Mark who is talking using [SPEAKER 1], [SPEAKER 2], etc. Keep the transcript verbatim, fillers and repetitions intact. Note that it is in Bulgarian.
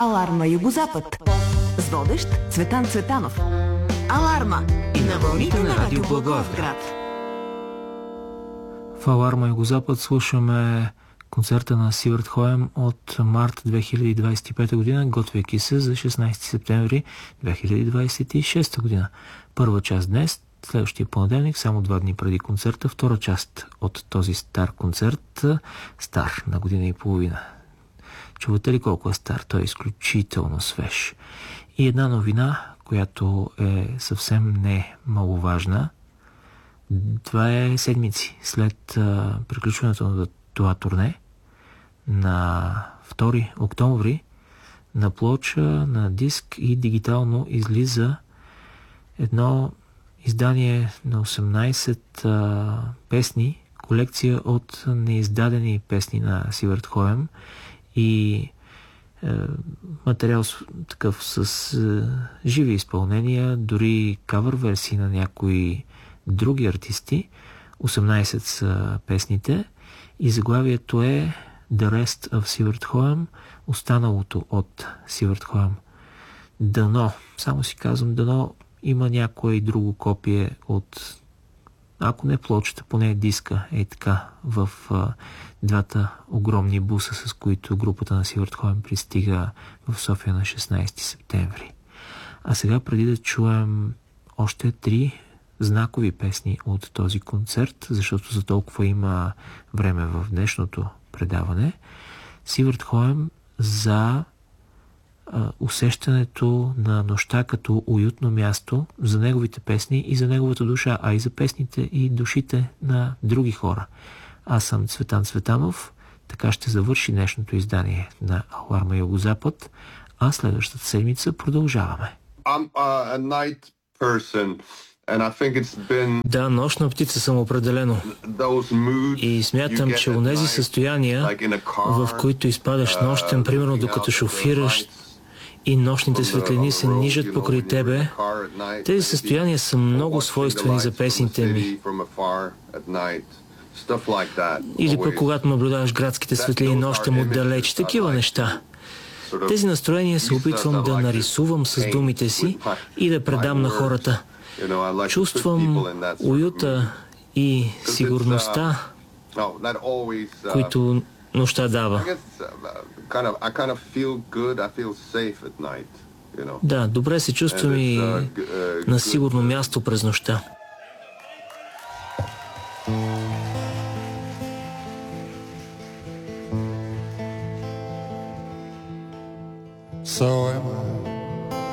[SPEAKER 1] Аларма Югозапад с водещ Цветан Цветанов. Аларма и на вълните на Радио Благоевград.
[SPEAKER 2] В Аларма Югозапад слушаме концерта на Сивърт Хоем от март две хиляди двадесет и пета година, готвейки се за шестнадесети септември две хиляди двадесет и шеста година. Първа част днес, следващия понеделник, само два дни преди концерта, втора част от този стар концерт, стар на година и половина. Чувате ли колко е стар? Той е изключително свеж. И една новина, която е съвсем не маловажна. Това е седмици след а, приключването на това турне. На втори октомври на плоча, на диск и дигитално излиза едно издание на осемнадесет а, песни, колекция от неиздадени песни на Сивърт Хоем и е, материал с, такъв с е, живи изпълнения, дори кавър версии на някои други артисти. осемнадесет са песните и заглавието е The Rest of Сивърт Хоем, останалото от Сивърт Хоем. Дано, само си казвам, дано има някое друго копие от, ако не плочата, поне диска, е така, в а, двата огромни буса, с които групата на Сивърт Хоем пристига в София на шестнадесети септември. А сега, преди да чуем още три знакови песни от този концерт, защото за толкова има време в днешното предаване, Сивърт Хоем за а, усещането на нощта като уютно място за неговите песни и за неговата душа, а и за песните и душите на други хора. Аз съм Цветан Цветанов, така ще завърши днешното издание на Аларма Югозапад, а следващата седмица продължаваме.
[SPEAKER 3] I'm uh, a night person. And I think it's been...
[SPEAKER 2] Да, нощна птица съм определено. И смятам, че онези състояния, в които изпадаш нощем, примерно докато шофираш и нощните светлини се нижат покрай тебе, тези състояния са много свойствени за песните ми. Или пък когато наблюдаваш градските светлини нощем отдалеч, такива неща. Тези настроения се опитвам да нарисувам с думите си и да предам на хората. Чувствам уюта и сигурността, които нощта дава. Да, добре се чувствам и на сигурно място през нощта.
[SPEAKER 4] So am I.